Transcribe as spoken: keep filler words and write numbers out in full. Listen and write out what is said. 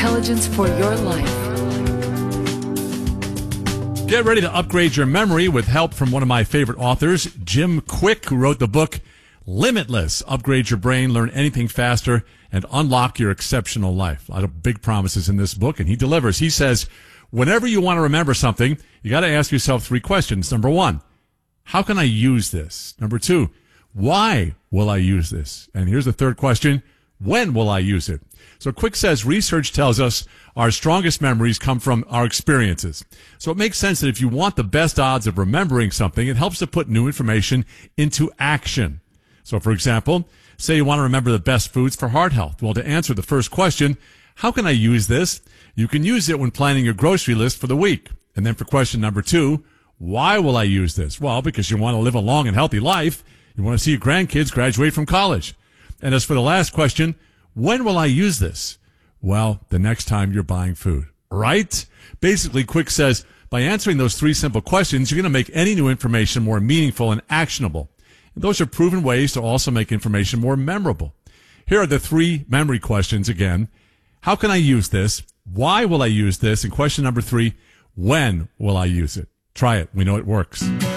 intelligence for your life. Get ready to upgrade your memory with help from one of my favorite authors, Jim Quick, who wrote the book Limitless. Upgrade your brain, learn anything faster, and unlock your exceptional life. A lot of big promises in this book, and he delivers. He says, whenever you want to remember something, you got to ask yourself three questions. Number one, how can I use this? Number two, why will I use this? And here's the third question, when will I use it? So Quick says research tells us our strongest memories come from our experiences. So it makes sense that if you want the best odds of remembering something, it helps to put new information into action. So for example, say you want to remember the best foods for heart health. Well, to answer the first question, how can I use this? You can use it when planning your grocery list for the week. And then for question number two, why will I use this? Well, because you want to live a long and healthy life. You want to see your grandkids graduate from college. And as for the last question, when will I use this? Well, the next time you're buying food, right? Basically, Quick says, by answering those three simple questions, you're going to make any new information more meaningful and actionable. And those are proven ways to also make information more memorable. Here are the three memory questions again. How can I use this? Why will I use this? And question number three, when will I use it? Try it. We know it works.